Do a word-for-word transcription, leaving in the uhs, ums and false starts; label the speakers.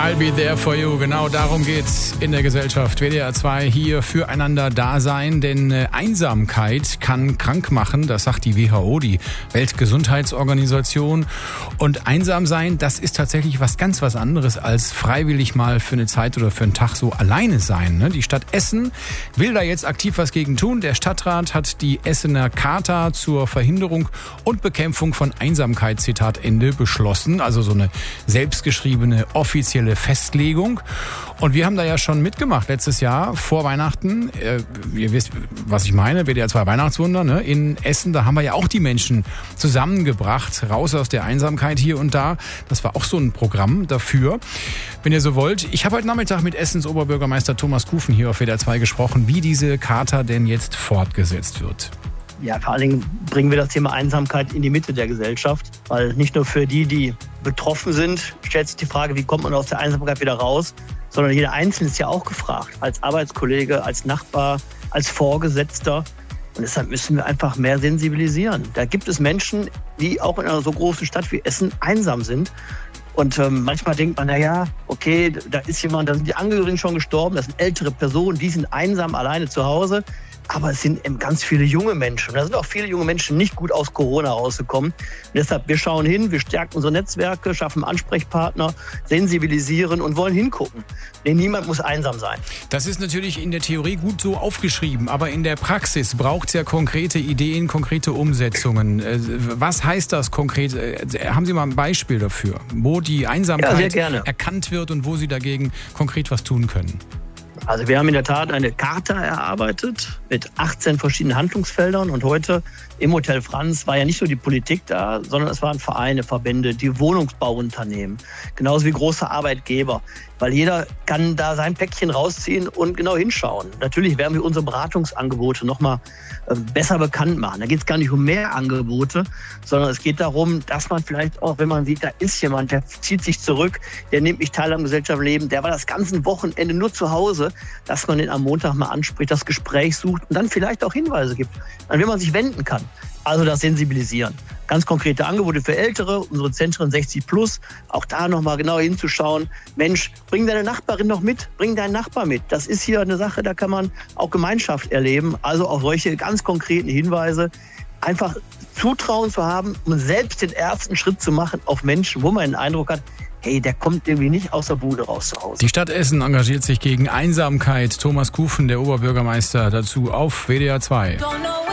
Speaker 1: I'll be there for you. Genau darum geht's in der Gesellschaft. W D R zwei hier füreinander da sein, denn äh, Einsamkeit kann krank machen. Das sagt die W H O, die Weltgesundheitsorganisation. Und einsam sein, das ist tatsächlich was ganz was anderes als freiwillig mal für eine Zeit oder für einen Tag so alleine sein. Ne? Die Stadt Essen will da jetzt aktiv was gegen tun. Der Stadtrat hat die Essener Charta zur Verhinderung und Bekämpfung von Einsamkeit, Zitat Ende, beschlossen. Also so eine selbstgeschriebene offizielle Festlegung. Und wir haben da ja schon mitgemacht letztes Jahr vor Weihnachten. Äh, ihr wisst, was ich meine, W D R zwei Weihnachtswunder, ne? In Essen, da haben wir ja auch die Menschen zusammengebracht, raus aus der Einsamkeit hier und da. Das war auch so ein Programm dafür, wenn ihr so wollt. Ich habe heute Nachmittag mit Essens Oberbürgermeister Thomas Kufen hier auf W D R zwei gesprochen, wie diese Charta denn jetzt fortgesetzt wird.
Speaker 2: Ja, vor allen Dingen bringen wir das Thema Einsamkeit in die Mitte der Gesellschaft, weil nicht nur für die, die betroffen sind, stellt sich die Frage, wie kommt man aus der Einsamkeit wieder raus, sondern jeder Einzelne ist ja auch gefragt, als Arbeitskollege, als Nachbar, als Vorgesetzter. Und deshalb müssen wir einfach mehr sensibilisieren. Da gibt es Menschen, die auch in einer so großen Stadt wie Essen einsam sind. Und ähm, manchmal denkt man, na ja, okay, da ist jemand, da sind die Angehörigen schon gestorben, das sind ältere Personen, die sind einsam alleine zu Hause. Aber es sind eben ganz viele junge Menschen. Und da sind auch viele junge Menschen nicht gut aus Corona rausgekommen. Und deshalb, wir schauen hin, wir stärken unsere Netzwerke, schaffen Ansprechpartner, sensibilisieren und wollen hingucken. Denn niemand muss einsam sein.
Speaker 1: Das ist natürlich in der Theorie gut so aufgeschrieben. Aber in der Praxis braucht es ja konkrete Ideen, konkrete Umsetzungen. Was heißt das konkret? Haben Sie mal ein Beispiel dafür, wo die Einsamkeit
Speaker 2: ja,
Speaker 1: erkannt wird und wo Sie dagegen konkret was tun können?
Speaker 2: Also wir haben in der Tat eine Charta erarbeitet mit achtzehn verschiedenen Handlungsfeldern und heute im Hotel Franz war ja nicht nur die Politik da, sondern es waren Vereine, Verbände, die Wohnungsbauunternehmen, genauso wie große Arbeitgeber, weil jeder kann da sein Päckchen rausziehen und genau hinschauen. Natürlich werden wir unsere Beratungsangebote noch mal besser bekannt machen. Da geht es gar nicht um mehr Angebote, sondern es geht darum, dass man vielleicht auch, wenn man sieht, da ist jemand, der zieht sich zurück, der nimmt nicht teil am Gesellschaftsleben, der war das ganze Wochenende nur zu Hause, dass man den am Montag mal anspricht, das Gespräch sucht und dann vielleicht auch Hinweise gibt, an wen man sich wenden kann. Also das Sensibilisieren. Ganz konkrete Angebote für Ältere, unsere Zentren sechzig plus, auch da nochmal genau hinzuschauen. Mensch, bring deine Nachbarin noch mit, bring deinen Nachbar mit. Das ist hier eine Sache, da kann man auch Gemeinschaft erleben. Also auch solche ganz konkreten Hinweise. Einfach Zutrauen zu haben, um selbst den ersten Schritt zu machen auf Menschen, wo man den Eindruck hat, hey, der kommt irgendwie nicht aus der Bude raus zu Hause.
Speaker 1: Die Stadt Essen engagiert sich gegen Einsamkeit. Thomas Kufen, der Oberbürgermeister, dazu auf W D R zwei.